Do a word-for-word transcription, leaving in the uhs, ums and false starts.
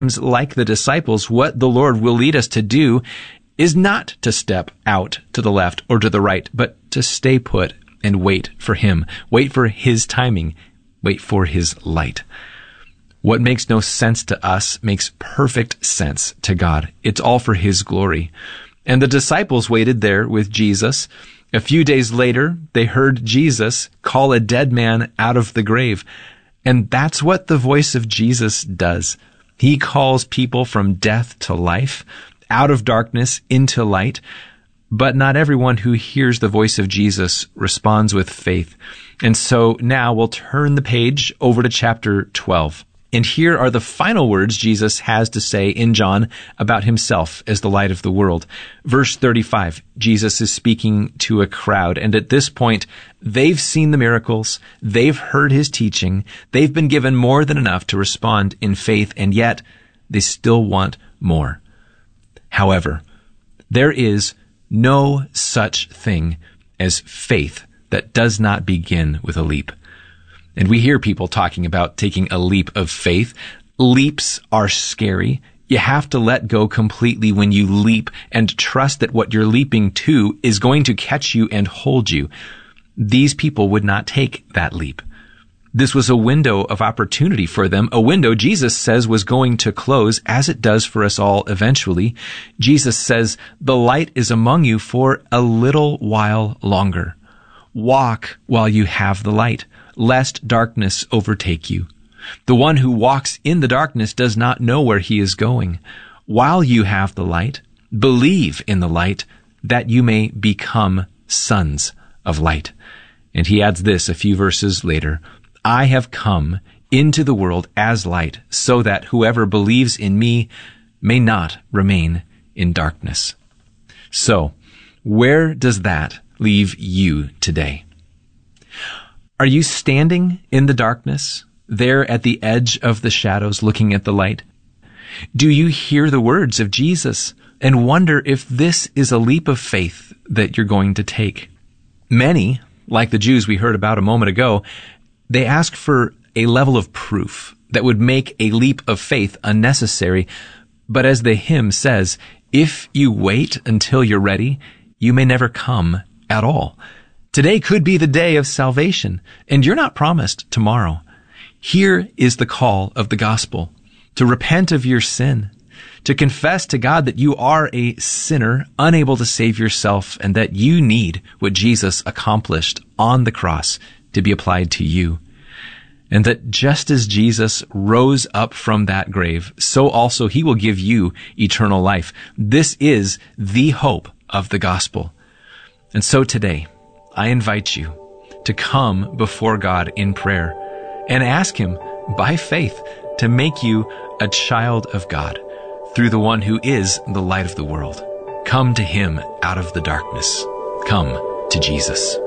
Like the disciples, what the Lord will lead us to do is not to step out to the left or to the right, but to stay put and wait for him. Wait for his timing. Wait for his light. What makes no sense to us makes perfect sense to God. It's all for his glory. And the disciples waited there with Jesus. A few days later, they heard Jesus call a dead man out of the grave. And that's what the voice of Jesus does. He calls people from death to life, out of darkness into light. But not everyone who hears the voice of Jesus responds with faith. And so now we'll turn the page over to chapter twelve. And here are the final words Jesus has to say in John about himself as the light of the world. Verse thirty-five, Jesus is speaking to a crowd. And at this point, they've seen the miracles. They've heard his teaching. They've been given more than enough to respond in faith. And yet they still want more. However, there is no such thing as faith that does not begin with a leap. And we hear people talking about taking a leap of faith. Leaps are scary. You have to let go completely when you leap and trust that what you're leaping to is going to catch you and hold you. These people would not take that leap. This was a window of opportunity for them, a window Jesus says was going to close, as it does for us all eventually. Jesus says, the light is among you for a little while longer. Walk while you have the light, lest darkness overtake you. The one who walks in the darkness does not know where he is going. While you have the light, believe in the light, that you may become sons of light. And he adds this a few verses later, I have come into the world as light, so that whoever believes in me may not remain in darkness. So, where does that leave you today? Are you standing in the darkness, there at the edge of the shadows, looking at the light? Do you hear the words of Jesus and wonder if this is a leap of faith that you're going to take? Many, like the Jews we heard about a moment ago, they ask for a level of proof that would make a leap of faith unnecessary. But as the hymn says, if you wait until you're ready, you may never come at all. Today could be the day of salvation, and you're not promised tomorrow. Here is the call of the gospel, to repent of your sin, to confess to God that you are a sinner, unable to save yourself, and that you need what Jesus accomplished on the cross to be applied to you. And that just as Jesus rose up from that grave, so also he will give you eternal life. This is the hope of the gospel. And so today, I invite you to come before God in prayer and ask him by faith to make you a child of God through the one who is the light of the world. Come to him out of the darkness. Come to Jesus.